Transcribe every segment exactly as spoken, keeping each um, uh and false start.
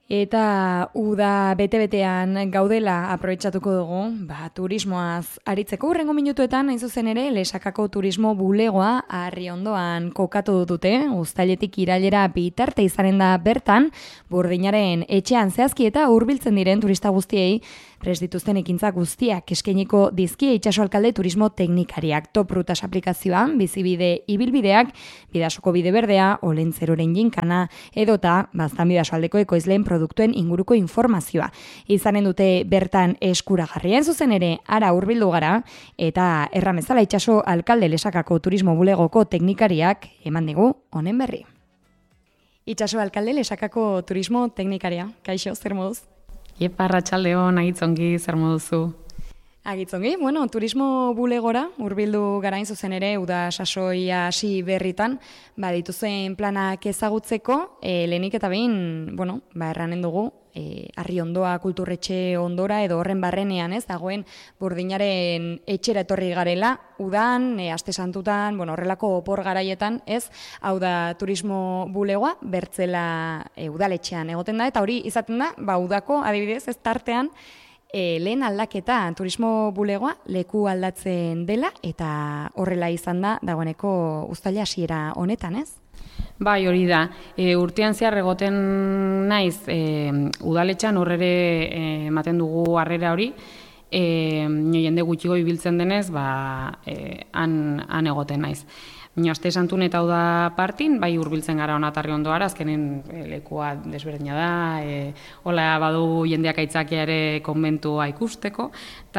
Eta uda bete-betean gaudela aprobetxatuko dugu, ba, turismoaz aritzeko urrengo minutuetan, hain zuzen ere, Lesakako turismo bulegoa Arriondoan kokatu dute, uztailetik irailera bitarte izanen da bertan, Burdinaren etxean zehazki eta hurbiltzen diren turista guztiei, prest dituzten ekintza guztiak eskainiko dizkie itxaso alkalde turismo teknikariak, top rutas aplikazioan, bizibide ibilbideak, bidasoko bide berdea, olentzeroren jinkana, edota, baztan bidasoaldeko ekoizleen produktuen inguruko informazioa. Izanen dute bertan eskuragarrien zuzen ere ara hurbildu gara, eta erramezala itxaso alkalde Lesakako turismo bulegoko teknikariak eman digu honen berri. Itxaso alkalde Lesakako turismo teknikaria, kaixo, zer moduz? Iepa, arratsaldeon, agitzongi, zer moduzu? Agitzongi, bueno, turismo bulegora, hurbildu garain zuzen ere, uda sasoia hasi berritan, ba, dituzen planak ezagutzeko, e, lehenik eta behin, bueno, ba, erranen dugu, e, Arriondoa kulturretxe ondora edo horren barrenean, ez, dagoen Burdinaren etxera etorri garela, udan, e, aste santutan, bueno, horrelako opor garaietan, ez, hau da turismo bulegoa, bertzela e, udaletxean egoten da, eta hori izaten da, ba, udako, adibidez, ez tartean, E, lehen aldaketa turismo bulegoa leku aldatzen dela eta horrela izan da dagoeneko uztaila hasiera honetan, ez? Bai, hori da. E, urtean zehar egoten naiz e, udaletxan horrere e, ematen dugu harrera hori, e, jende gutxigo ibiltzen denez, ba, e, han, han egoten naiz. Baina aste santun eta uda partin, bai hurbiltzen gara hona Arriondoara, azkenen e, lekua desberdina da, e, hola badu jendeak aitzakia ere konbentua ikusteko,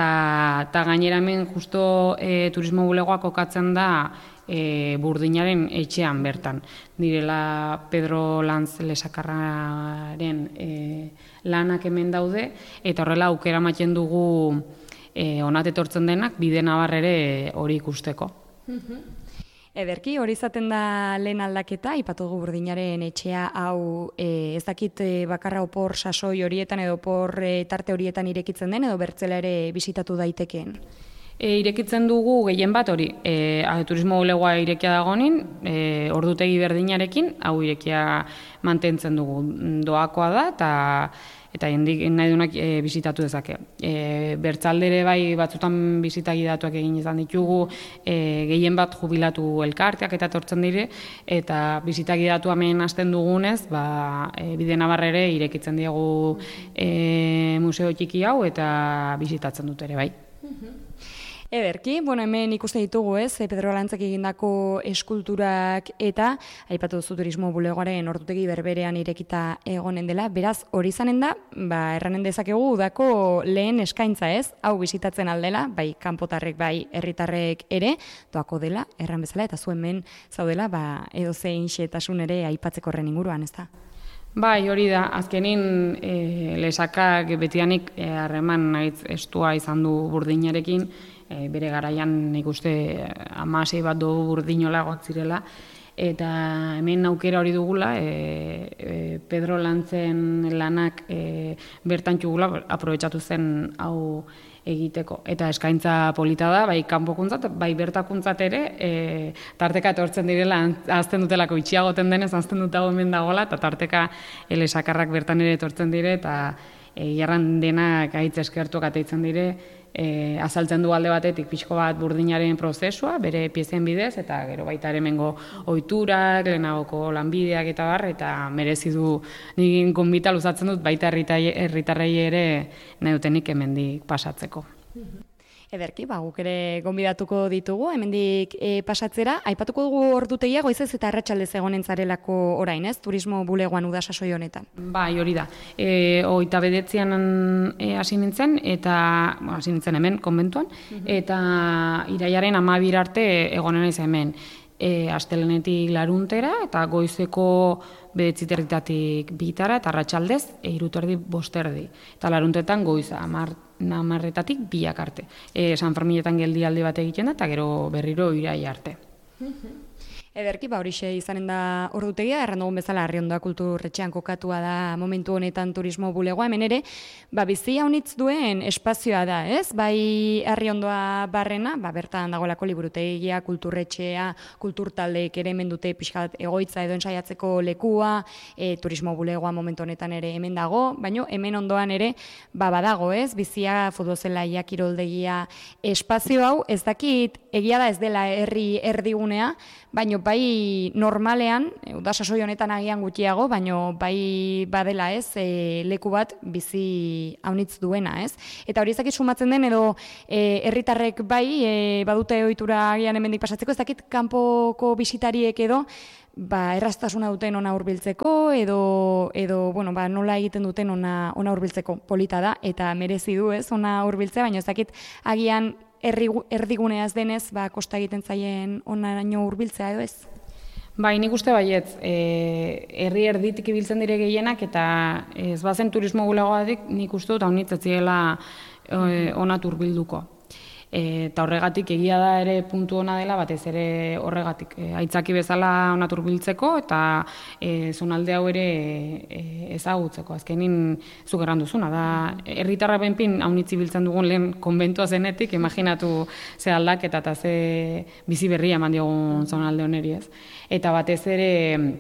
eta gainera hemen justo e, turismo bulegoa kokatzen da e, Burdinaren etxean bertan. Direla Pedro Lanz Lesakarraren e, lanak hemen daude, eta horrela aukera ematen dugu e, onat etortzen denak bide nabar ere hori ikusteko. Ederki, hori izaten da lehen aldaketa, aipatu dugu Burdinaren etxea hau e, ez dakit e, bakarra opor sasoi horietan edo opor e, tarte horietan irekitzen den edo bertzela ere bisitatu daitekeen? E, irekitzen dugu gehien bat hori, e, turismo bulegoa irekia dagoenin, e, ordutegi berdinarekin, hau irekia mantentzen dugu, doakoa da, eta eta jendik nahi duenak e, bisitatu dezake. E, bertzaldere bai batzutan bisitagi datuak egin izan ditugu, e, gehien bat jubilatu elkarteak eta etortzen dire, eta bisitagi datu hemen hasten dugunez, ba, e, bide nabarrere irekitzen diegu e, museo txiki hau eta bisitatzen dut ere bai. Ederki, bueno, hemen ikuste ditugu, ez, Pedro Lantzek egindako eskulturak eta aipatu duzu turismo bulegoaren ordutegi berberean irekita egonen dela, beraz, hori izanen da, ba, erranen dezakegu udako lehen eskaintza, ez, hau bisitatzen aldela, bai kanpotarrek, bai herritarrek ere, doako dela, erran bezala, eta zuen hemen zaudela, ba, edo zein xetasun ere aipatzeko horren inguruan, ez da? Bai, hori da, azkenin e, Lesakak betianik harreman e, estua izan du Burdinarekin, e, bere garaian ikuste hamasei bat du Burdinola gotzirela, eta hemen aukera hori dugula, e, e, Pedro Lantzen lanak e, bertan txugula aprobetxatu zen hau egiteko. Eta eskaintza polita da, bai kanpokuntzat, bai bertakuntzat ere, e, tarteka etortzen direla, azten dutelako itxiagoten denez, azten dutago hemen dagoela, eta tarteka Lesakarrak bertan ere etortzen dire, eta e, jarran denak aitz eskertuak ateitzen dire, e, azaltzen du alde batetik pixko bat Burdinaren prozesua, bere piezen bidez, eta gero baita ere mengo ohiturak, lehenagoko lanbideak eta bar, eta merezi du nik gonbita luzatzen dut baita herritarrei ere nahi dutenik hemendik pasatzeko. Ederki, ba, guk ere gonbidatuko ditugu, hemendik e, pasatzera, aipatuko dugu ordutegia goizez eta arratsaldez egonen zarelako orain, ez, turismo bulegoan uda sasoi honetan. Bai, hori da. E, Hogeita bedetzian hasi e, nintzen, eta bueno, hasi nintzen hemen, konbentuan, eta irailaren hamabir arte egonen naiz hemen. E, astelenetik laruntera, eta goizeko bedetzitarritatik bitara, eta arratsaldez, e, hiruterdi bosterdi. Eta laruntetan goiza, amar, namarretatik biak arte. E, San Ferminetan geldialdi bat egiten da, eta gero berriro irai arte. Ederki, ba horixe izanen da ordutegia, erran dugun bezala Arriondoa kulturretxean kokatua da momentu honetan turismo bulegoa, hemen ere, ba bizi haunitz duen espazioa da, ez? Bai Arriondoa barrena, ba bertan dagoelako liburutegia, kulturretxea, kulturtaldeek ere hemen dute pixka bat egoitza edo ensaiatzeko lekua, e, turismo bulegoa momentu honetan ere hemen dago, baino hemen ondoan ere, ba badago, ez? Bizia, futbolzelaia, kiroldegia, espazio hau, ez dakit egia da ez dela herri erdigunea, baino bai normalean, uda sasoi honetan agian gutxiago, baino bai badela ez, e, leku bat bizi haunitz duena, ez? Eta hori ez dakit sumatzen den edo e, herritarrek bai e, badute ohitura agian hemendik pasatzeko, ez dakit kanpoko bisitariek edo ba erraztasuna duten ona hurbiltzeko edo edo bueno, ba nola egiten duten ona ona hurbiltzeko polita da eta merezi du, ez? Ona hurbiltzea, baino ez dakit agian Erri, erdiguneaz denez, ba, kosta egiten zaien onaraino hurbiltzea edo ez? Bai, nik uste baietz, e, herri erditik ibiltzen dire gehienak, eta ez bazen turismo bulegoatik nik uste dut haunitz ez ziela e, onat hurbilduko. Eta horregatik egia da ere puntu ona dela, batez ere horregatik e, aitzaki bezala onat hurbiltzeko eta e, zonalde hau ere e, ezagutzeko. Azkenin zuk erran duzuna, da herritarra benpin haunitzi biltzen dugun lehen konbentua zenetik, imaginatu ze aldaketa eta ze bizi berria eman diogun zonalde honeri, ez. Eta batez ere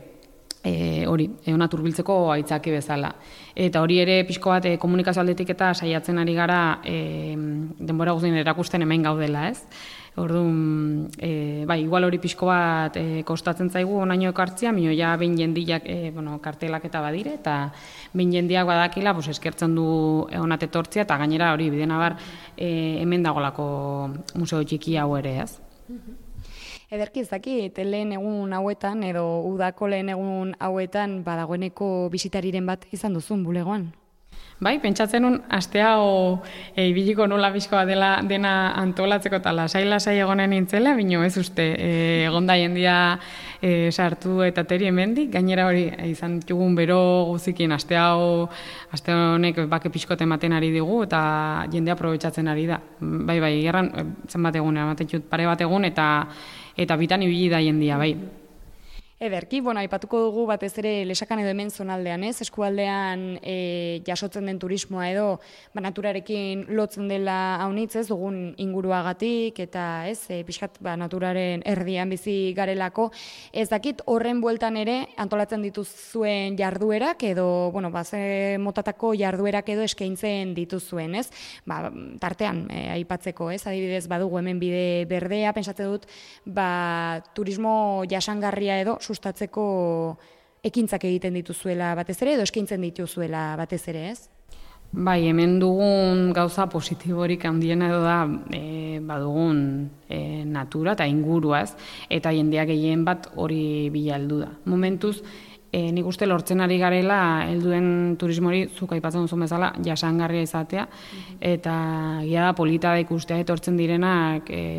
E, hori, e, onat hurbiltzeko aitzaki bezala. Eta hori ere pixko bat e, komunikazio aldetik eta saiatzen ari gara e, denbora guztien erakusten hemen gaudela, ez? Orduan, e, bai, igual hori pixko bat e, kostatzen zaigu onaino ekartzia, mino ja behin jendiak e, bueno, kartelak eta badire, eta behin jendiak badakila pues, eskertzen du onat etortzia, eta gainera hori bidena bar e, hemen dagolako museo txiki hau ere, ez? Ederki ez dakit, lehen egun hauetan edo udako lehen egun hauetan badagoeneko bisitariren bat izan duzun bulegoan? Bai, pentsatzen nun, aste hau e, ibiliko nola bizkoa dela dena antolatzeko eta lasai-lasai egonen nintzela, bino ez uste, e, egon da jendia e, sartu eta teri hemendik, gainera hori e, izan txugun bero guzikin aste hau, aste honek bake pixkote ematen ari digu eta jendea aprobetxatzen ari da. Bai, bai, gerran zenbat egun, ematen txut pare bat egun eta eta bitan ibili da jendia, bai. Ederki, bueno, aipatuko dugu batez ere Lesakan edo hemen zonaldean, ez? Eskualdean e, jasotzen den turismoa edo ba, naturarekin lotzen dela haunitz, ez? Dugun inguruagatik eta ez, e, pixkat ba, naturaren erdian bizi garelako. Ez dakit horren bueltan ere antolatzen dituzuen jarduerak edo, bueno, ba, ze motatako jarduerak edo eskaintzen dituzuen, ez? Ba, tartean e, aipatzeko, ez? Adibidez, badugu hemen bide berdea, pentsatze dut, ba, turismo jasangarria edo sustatzeko ekintzak egiten dituzuela batez ere edo eskaintzen dituzuela batez ere, ez? Bai, hemen dugun gauza positiborik handiena edo da e, badugun e, natura eta ingurua, ez? Eta jendeak gehien bat hori bila heldu da. Momentuz, e, nik uste lortzen ari garela helduen turismori zuk aipatzen duzun bezala jasangarria izatea, eta ja polita da ikustea etortzen direnak e,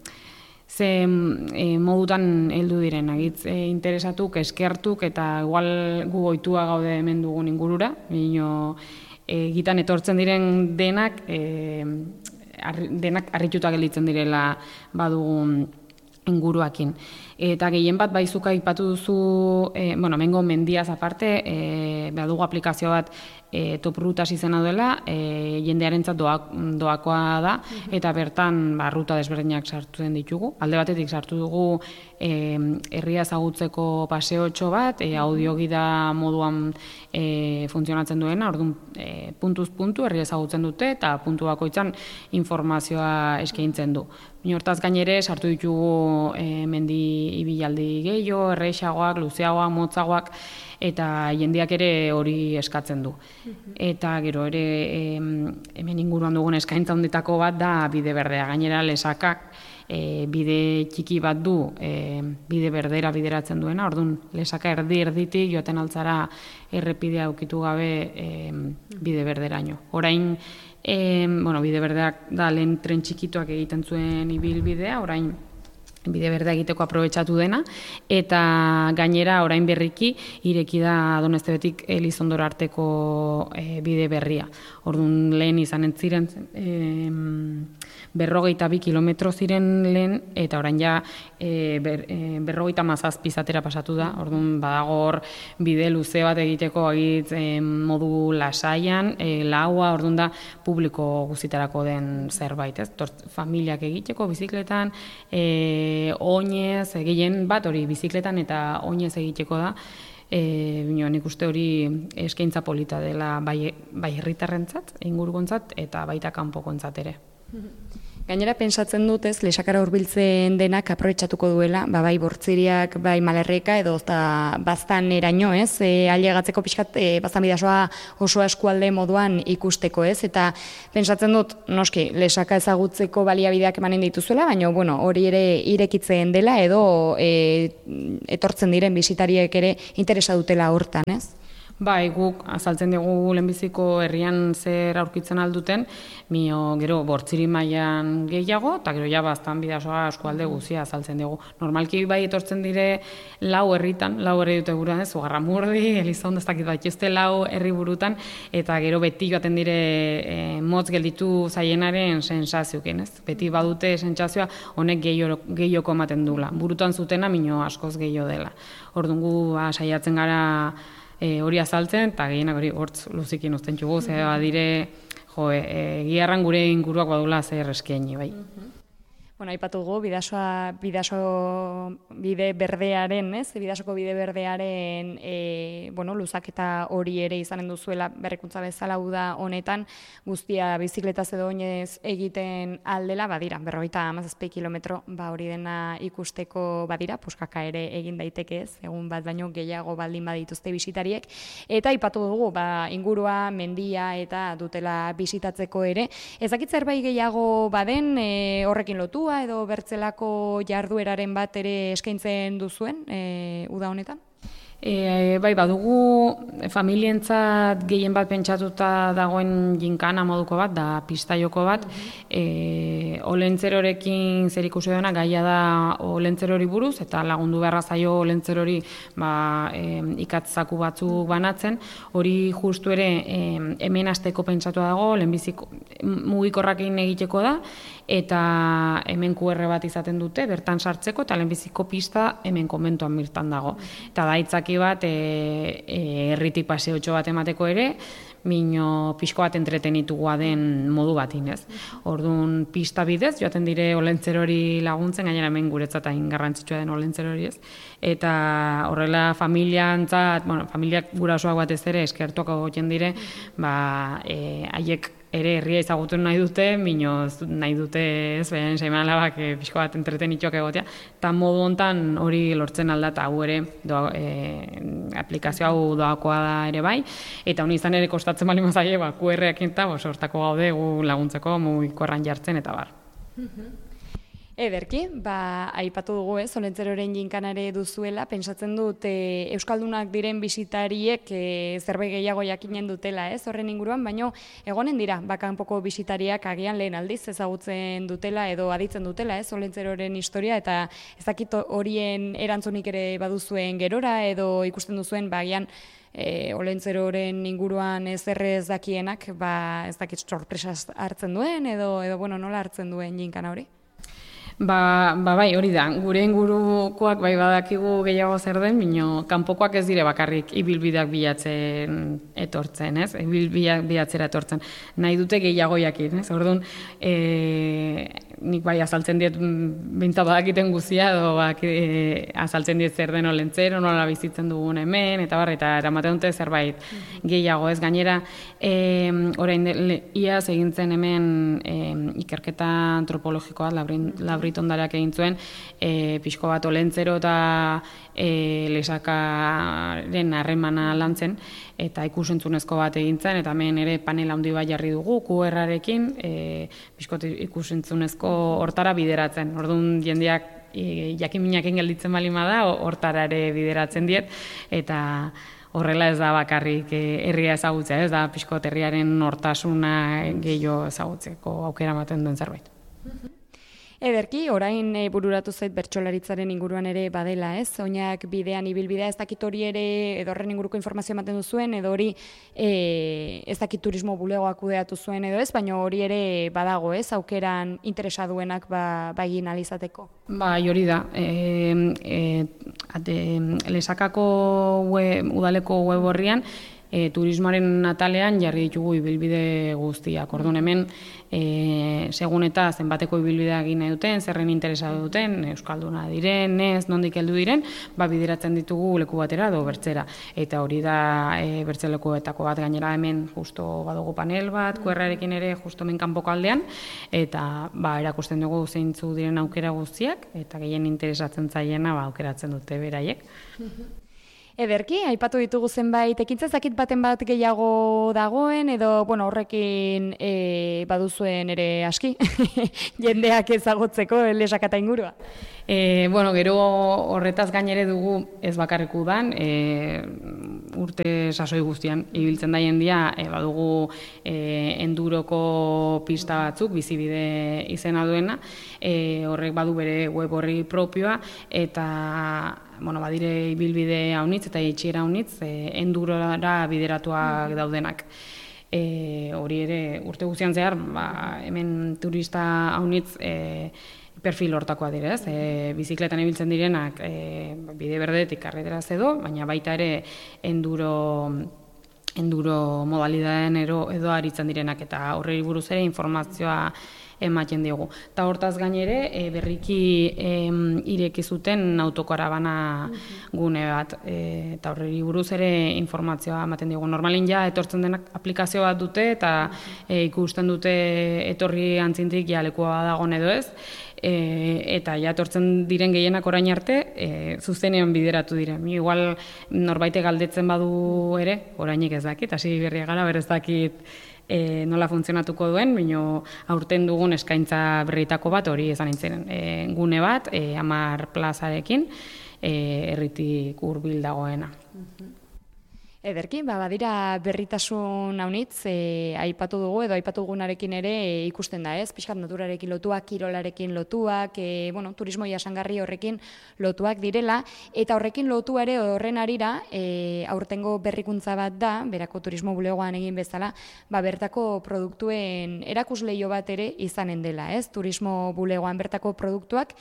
ze e, modutan heldu diren, agitz e, interesatuk, eskertuk, eta igual gu ohitua gaude hemen dugun ingurura, bino e, gitan etortzen diren denak, e, arri, denak harrituta gelditzen direla badugun inguruakin. Eta gehien bat baizuka aipatu duzu, e, bueno, mengo mendiaz aparte, e, badugu aplikazio bat e, Top Rutas izena duela, e, jendearentzat doak, doakoa da, eta bertan ba, ruta desberdinak sartzen ditugu. Alde batetik sartu dugu e, herria ezagutzeko paseotxo bat, e, audiogida moduan e, funtzionatzen duena, orduan e, puntuz puntu herria ezagutzen dute, eta puntu bakoitzan informazioa eskaintzen du. Hortaz gainere sartu ditugu e, mendi ibilaldi gehiago, erreixagoak, luzeagoak, motzagoak, eta jendeak ere hori eskatzen du. Eta gero ere hemen inguruan dugun eskaintza hondetako bat da bide berdea. Gainera Lesakak e, bide txiki bat du e, bide berdera bideratzen duena, orduan Lesaka erdi erditik joaten altzara errepidea ukitu gabe e, bide berderaino. Orain E, bueno, bide berdeak da lehen tren txikituak egiten zuen ibilbidea, orain bide berdea egiteko aprobetxatu dena, eta gainera orain berriki ireki da Doneztebetik Elizondora arteko e, bide berria. Orduan lehen izan entziren e, berrogeita bi kilometro ziren lehen, eta orain ja e, ber, e, berrogeita mazazpi zatera pasatu da. Orduan badago hor bide luze bat egiteko egit e, modu lasaian, e, laua, orduan da publiko guztitarako den zerbait, ez? Tort, familiak egiteko bizikletan, e, oinez, gehien bat hori bizikletan eta oinez egiteko da. E, nik uste hori eskaintza polita dela bai, bai herritarrentzat, ingurukontzat eta baita kanpokontzat ere. Gainera, pentsatzen dut, ez, lesakara hurbiltzen denak aprobetxatuko duela, ba, bai bortziriak, bai malerreka, edo eta baztan eraino, ez, e, ailegatzeko pixkat, e, baztan bidasoa oso eskualde moduan ikusteko, ez, eta pentsatzen dut, noski, lesaka ezagutzeko baliabideak emanen dituzuela, baina, bueno, hori ere irekitzen dela, edo e, etortzen diren bisitariek ere interesa dutela hortan, ez? Bai, guk azaltzen dugu lehenbiziko herrian zer aurkitzen alduten, mio gero bortziri mailan gehiago, eta gero ja baztan bidasoa eskualde guzia azaltzen dugu. Normalki bai etortzen dire lau herritan, lau herri dute guruan, ez, Ugarramurdi, Elizondo, ez dakit bat, jozte lau herri burutan, eta gero beti joaten dire e, motz gelditu zaienaren sensazioken, ez? Beti badute sentsazioa honek gehioko ematen dula. Burutan zutena mino askoz gehiago dela. Orduan gu ba, saiatzen gara E, hori azaltzen, eta gehienak hori hortz luzikin uzten txugu, ze badire, jo, e, giarran gure inguruak badula zer eskaini, bai. Bueno, aipatu dugu, bidasoa, bidaso bide berdearen, ez? Bidasoko bide berdearen e, bueno, luzaketa hori ere izanen duzuela berrikuntza bezala da honetan, guztia bizikletaz edo oinez egiten aldela, badira, berrogeita hamazazpi kilometro, ba hori dena ikusteko badira, puskaka ere egin daiteke ez, egun bat baino gehiago baldin badituzte bisitariek, eta aipatu dugu, ba, ingurua, mendia eta dutela bisitatzeko ere. Ezakit zerbait gehiago baden, e, horrekin lotu, edo bertzelako jardueraren bat ere eskaintzen duzuen e, uda honetan? E, bai, badugu familientzat gehien bat pentsatuta dagoen ginkana moduko bat, da pistaioko bat, e, olentzerorekin zer ikusi duena gaia da olentzerori buruz, eta lagundu beharra zaio olentzerori ba, e, ikatzaku batzuk banatzen, hori justu ere e, hemen hasteko pentsatu dago, lehenbiziko mugikorrakin egiteko da, eta hemen Q R bat izaten dute, bertan sartzeko, eta lehenbiziko pista hemen konbentuan mirtan dago. Eta da itzaki bat, e, e, herritik paseotxo bat emateko ere, mino pixko bat entretenitugua den modu batin, ez. Orduan pista bidez, joaten dire olentzerori laguntzen, gainera hemen guretzat hain garrantzitsua den olentzerori, ez. Eta horrela familiantzat, bueno, familiak gurasoak batez ere eskertuak egoten dire, ba, e, haiek ere herria ezagutu nahi dute, mino nahi dute ez, behen seimalabak e, pixko bat entretenitxoak egotea, eta modu hontan hori lortzen alda, eta hau ere doa, e, aplikazio hau doakoa da ere bai, eta honi izan ere kostatzen bali mazaie, ba, Q R-ak eta sortako gaude gu laguntzeko mugikorran jartzen eta bar. Ederki, ba, aipatu dugu ez, olentzeroren jinkanare duzuela, pentsatzen dut e, euskaldunak diren bisitariek e, zerbait gehiago jakinen dutela ez, horren inguruan, baino egonen dira, bakanpoko bisitariak agian lehen aldiz ezagutzen dutela edo aditzen dutela ez, olentzeroren historia, eta ez dakit horien erantzunik ere baduzuen gerora edo ikusten duzuen, ba, agian E, olentzeroren inguruan ez errez dakienak, ba, ez dakit sorpresaz hartzen duen, edo, edo bueno, nola hartzen duen jinkana hori? Ba, ba bai, hori da, gure ingurukoak bai badakigu gehiago zer den, bino kanpokoak ez dire bakarrik ibilbideak bilatzen etortzen, ez? Ibilbideak bilatzera etortzen. Nahi dute gehiago jakin, ez? Orduan, e, nik bai azaltzen diet bintzat badakiten guzia, edo bak, e, azaltzen diet zer den olentzero, nola bizitzen dugun hemen, eta barri, eta eramaten dute zerbait gehiago, ez? Gainera, e, orain de, le, iaz egintzen hemen e, ikerketa antropologikoa, labrin, labrin ondareak egin zuen, e, pixko bat olentzero eta e, lesakaren harremana lantzen, eta ikusentzunezko bat egin zen, eta hemen ere panel handi bat jarri dugu, Q R-arekin, e, pixko ikusentzunezko hortara bideratzen. Orduan jendeak e, jakin-minaken gelditzen balima da, hortara ere bideratzen diet, eta horrela ez da bakarrik e, herria ezagutzea, ez da pixko herriaren nortasuna gehiago ezagutzeko aukera ematen duen zerbait. Ederki, orain e, bururatu zait bertsolaritzaren inguruan ere badela, ez? Oinak bidean ibilbidea ez dakit hori ere edo horren inguruko informazio ematen duzuen, edo hori e, ez dakit turismo bulegoak kudeatu zuen edo ez, baina hori ere badago, ez? Aukeran interesa duenak ba, ba egin alizateko. Ba, hori da. E, e, ate, Lesakako web, udaleko web horrian, E, turismoaren atalean jarri ditugu ibilbide guztiak. Orduan hemen, e, segun eta zenbateko ibilbidea egin nahi duten, zerren interesa duten, euskalduna diren, ez, nondik heldu diren, ba, bideratzen ditugu leku batera edo bertzera. Eta hori da e, bertzelekuetako bat gainera hemen justo badugu panel bat, Q R-arekin ere justo hemen kanpoko aldean, eta ba, erakusten dugu zeintzu diren aukera guztiak, eta gehien interesatzen zaiena ba, aukeratzen dute beraiek. Ederki, aipatu ditugu zenbait, ekintza zakit baten bat gehiago dagoen, edo bueno, horrekin e, baduzuen ere aski, jendeak ezagutzeko Lesakata ingurua. E, bueno, gero horretaz gainere dugu ez bakarrik udan, e, urte sasoi guztian ibiltzen da jendia, e, badugu e, enduroko pista batzuk, bizibide izena duena, e, horrek badu bere web horri propioa, eta bueno, badire ibilbide haunitz eta itxiera haunitz, e, endurora bideratuak daudenak. E, hori ere urte guztian zehar, ba, hemen turista haunitz e, perfil hortakoa direz, e, bizikletan ibiltzen direnak e, bide berdetik karreteraz edo, baina baita ere enduro enduro modalidadean edo, edo aritzen direnak, eta horri buruz ere informazioa ematen digu. Ta hortaz gainere, e, berriki e, ireki zuten autokarabana gune bat, e, eta horri buruz ere informazioa ematen digu. Normalin ja etortzen denak aplikazio bat dute, eta e, ikusten dute etorri antzintik ja lekua dagoen edo ez, e, eta ja etortzen diren gehienak orain arte, e, zuzenean bideratu diren. Igual norbaite galdetzen badu ere, orainik ez dakit, hasi berria gara, berez dakit E, nola funtzionatuko duen, baina aurten dugun eskaintza berritako bat hori izan nintzen. E, gune bat, e, Amar plazarekin, e, herritik hurbil dagoena. Ederki, ba, badira berritasun haunitz, e, aipatu dugu edo aipatu dugunarekin ere e, ikusten da, ez? Pixkat naturarekin lotuak, kirolarekin lotuak, e, bueno, turismo jasangarri horrekin lotuak direla, eta horrekin lotu ere horren arira, e, aurtengo berrikuntza bat da, berako turismo bulegoan egin bezala, ba, bertako produktuen erakusleio bat ere izanen dela, ez? Turismo bulegoan bertako produktuak,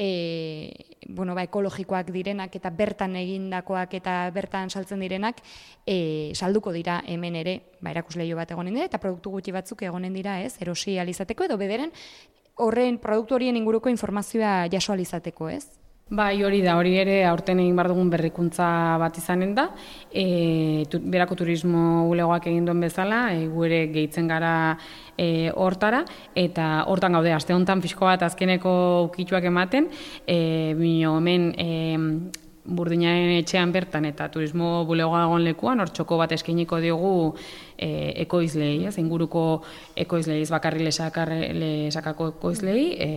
e, bueno, ba, ekologikoak direnak eta bertan egindakoak eta bertan saltzen direnak, E, salduko dira hemen ere, ba, erakusleio bat egonen dira, eta produktu gutxi batzuk egonen dira, ez, erosi alizateko, edo bederen horren produktu horien inguruko informazioa jaso alizateko, ez? Bai, hori da, hori ere aurten egin behar dugun berrikuntza bat izanen da, e, tu, berako turismo bulegoak egin duen bezala, e, gu ere gehitzen gara e, hortara, eta hortan gaude, aste honetan pixko bat azkeneko ukituak ematen, e, bino hemen e, Burdinaren etxean bertan eta turismo bulegoa egon lekuan, hor txoko bat eskainiko diogu e, ekoizlei, ez, inguruko ekoizlei, ez bakarri lesakako ekoizlei, e,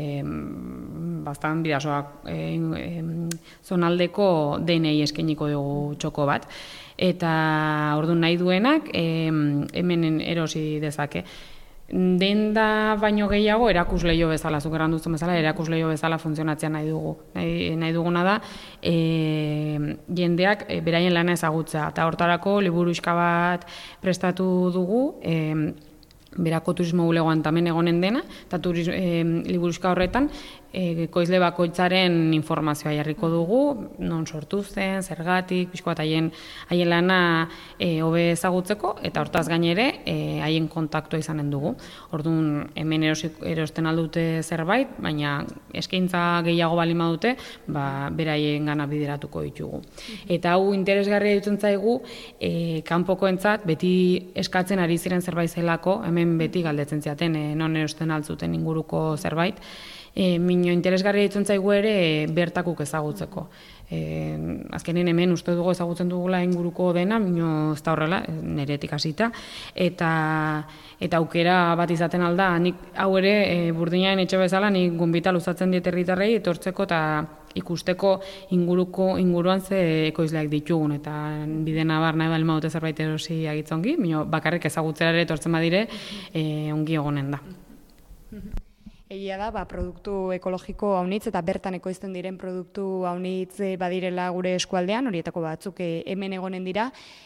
bastan bidasoak e, e, zonaldeko denei eskainiko diogu txoko bat. Eta orduan nahi duenak e, hemen erosi dezake. Denda baino gehiago erakusleio bezala, zuk erran duzun bezala, erakusleio bezala funtzionatzea nahi dugu. Nahi, nahi duguna da, e, jendeak e, beraien lana ezagutzea. Eta hortarako liburuxka bat prestatu dugu, e, berako turismo bulegoan tamen egonen dena, eta e, liburuxka horretan, e, koizle bakoitzaren informazioa jarriko dugu, non sortu zen, zergatik, pixko bat haien, haien lana e, hobe ezagutzeko, eta hortaz gainere e, haien kontaktua izanen dugu. Orduan, hemen erosik, erosten aldute zerbait, baina eskaintza gehiago balima dute, ba, beraien gana bideratuko ditugu. Eta hau interesgarria dutzen zaigu, e, kanpokoentzat beti eskatzen ari ziren zerbait zelako, hemen beti galdetzen ziaten, e, non erosten altzuten inguruko zerbait, E, mino interesgarria ditzen zaigu ere e, bertakuk ezagutzeko. E, azkenen hemen uste dugu ezagutzen dugula inguruko dena, mino ez da horrela, neretik hasita, eta, eta aukera bat izaten alda, nik hau ere e, Burdinaren etxe bezala, nik gonbita luzatzen diet herritarrei etortzeko eta ikusteko inguruko inguruan ze ekoizleak ditugun, eta bide nabar nahi balma dute zerbait erosi agitzongi, mino bakarrik ezagutzera ere etortzen badire e, ongi egonen da. Egia da, ba, produktu ekologiko haunitz eta bertan ekoizten diren produktu haunitz badirela gure eskualdean, horietako batzuk hemen egonen dira,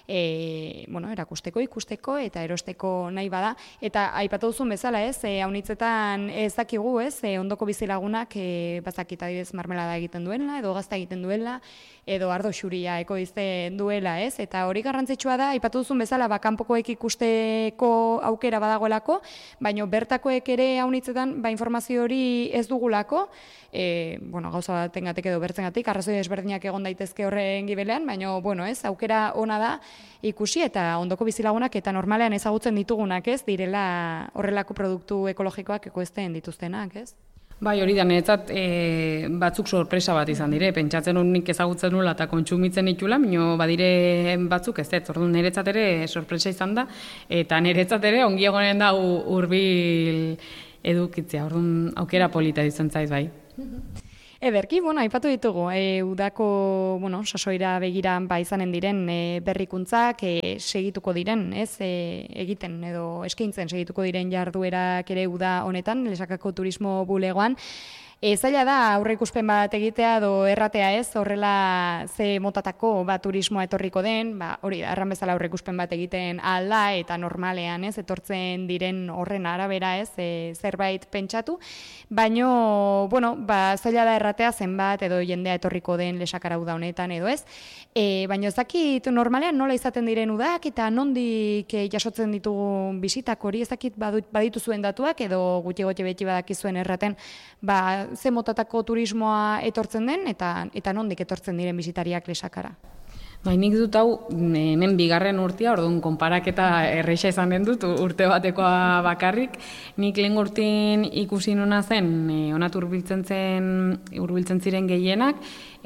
e, bueno, erakusteko, ikusteko eta erosteko nahi bada. Eta aipatu duzun bezala, ez, e, haunitzetan ez dakigu, ez, e, ondoko bizilagunak e, bazakit adibidez marmelada egiten duela, edo gazta egiten duela, edo ardo xuria ekoizten duela, ez, eta hori garrantzitsua da, aipatu duzun bezala, ba, kanpokoek ikusteko aukera badagoelako, baina bertakoek ere haunitzetan, ba, informazio hori ez dugulako, e, bueno, gauza batengatik edo bertzengatik, arrazoi desberdinak egon daitezke horren gibelean, baina, bueno, ez, aukera ona da ikusi eta ondoko bizilagunak eta normalean ezagutzen ditugunak, ez, direla horrelako produktu ekologikoak ekoizten dituztenak, ez? Bai, hori da, niretzat e, batzuk sorpresa bat izan dire, pentsatzen nik ezagutzen nula eta kontsumitzen ditula, baina badire batzuk ez ez, orduan niretzat ere sorpresa izan da, eta niretzat ere ongi egonen da hurbil edukitzea, orduan aukera polita izan zaiz bai. Ederki, bueno, aipatu ditugu, e, udako, bueno, sasoira begiran ba izanen diren e, berrikuntzak e, segituko diren, ez, e, egiten edo eskaintzen segituko diren jarduerak ere uda honetan, Lesakako turismo bulegoan. E, zaila da aurreikuspen bat egitea edo erratea, ez, horrela ze motatako ba, turismoa etorriko den, ba, hori da, erran bezala aurreikuspen bat egiten alda eta normalean, ez, etortzen diren horren arabera, ez, e, zerbait pentsatu, baino, bueno, ba, zaila da erratea zenbat edo jendea etorriko den Lesakara uda honetan edo ez, e, baino ez dakit normalean nola izaten diren udak eta nondik e, jasotzen ditugu bisitak hori, ez dakit baditu zuen datuak edo gutxi gutxi beti badakizuen erraten, ba, ze motatako turismoa etortzen den eta eta nondik etortzen diren bisitariak Lesakara. Bai, nik dut hau hemen bigarren urtea, orduan konparaketa erreixa izan den dut urte batekoa bakarrik. Nik lehen urtean ikusi nuna zen, e, onat hurbiltzen zen, hurbiltzen ziren gehienak,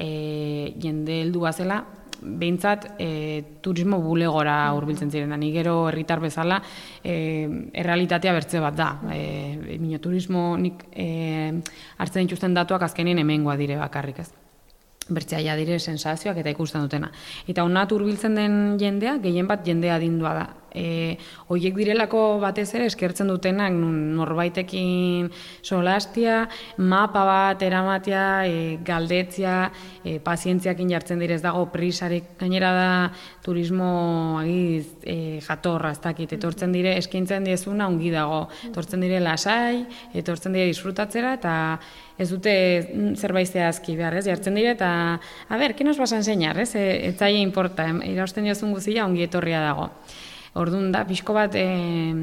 e, jende heldua zela, behintzat e, turismo bulegora hurbiltzen ziren, ni gero herritar bezala e, errealitatea bertze bat da. E, Mino turismo nik e, hartzen dituzten datuak azkenien hemengoa dire bakarrik ez. Bertzeaia dire sensazioak eta ikusten dutena. Eta onat hurbiltzen den jendea, gehien bat jendea adindua da. E, Oiek direlako batez ere eskertzen dutenak norbaitekin solastia, mapa bat eramatea, e, galdetzia, e, pazientziakin jartzen direz dago prisarik, gainera da turismo agiz e, jatorra, ez dakit, etortzen dire, eskaintzen diezuna ongi dago, etortzen dire lasai, etortzen dire disfrutatzera, eta ez dute zerbait zehazki behar, ez, jartzen dire, eta, a ber, ¿qué nos vas a enseñar, ez, ez zaila importa, irausten diozun guzia ongi etorria dago. Orduan da, pixko bat, e,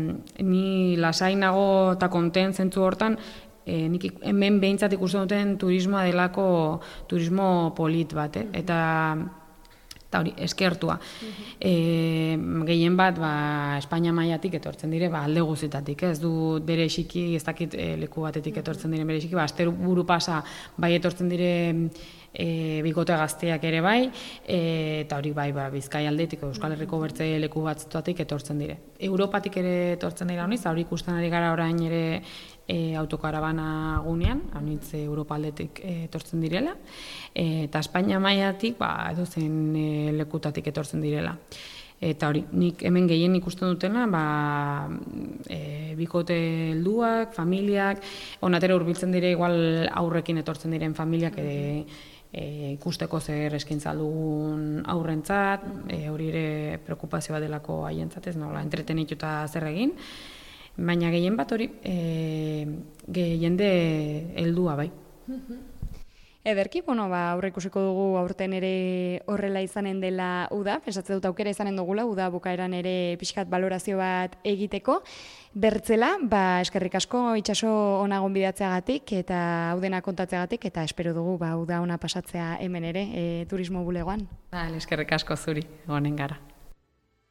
ni lasainago eta konten zentzu hortan, e, nik hemen behintzat ikusten duten turismoa delako turismo polit bat, eh? eta eta hori, eskertua. E, gehien bat, ba, Espainia mailatik etortzen dire, ba, alde guztietatik, ez du bere esiki, ez dakit e, leku batetik etortzen dire bere esiki, ba, astero buru pasa bai etortzen dire e, bikote gazteak ere bai, e, eta hori bai, ba, Bizkai aldetik, Euskal Herriko bertze leku batzuetatik etortzen dire. Europatik ere etortzen dira honiz, hori ikusten ari gara orain ere e, autokarabana gunean, haunitz Europa aldetik e, etortzen direla, e, eta Espainia mailatik, ba, edozen e, lekutatik etortzen direla. Eta hori, nik hemen gehien ikusten dutena, ba, e, bikote helduak, familiak, onatera hurbiltzen dire igual aurrekin etortzen diren familiak e, e, ikusteko zer eskaintza dugun aurrentzat, e, hori ere preokupazio bat delako haientzat, ez nola entretenituta zer egin, baina gehien bat hori e, jende heldua bai. Ederki, bueno, ba, aurre ikusiko dugu aurten ere horrela izanen dela uda, pensatzen dut aukera izanen dugula, uda bukaeran ere pixkat balorazio bat egiteko. Bertzela, ba, eskerrik asko itxaso ona gonbidatzeagatik eta hau dena kontatzeagatik, eta espero dugu ba, uda ona pasatzea hemen ere, e, turismo bulegoan. Eskerrik asko zuri, egonen gara.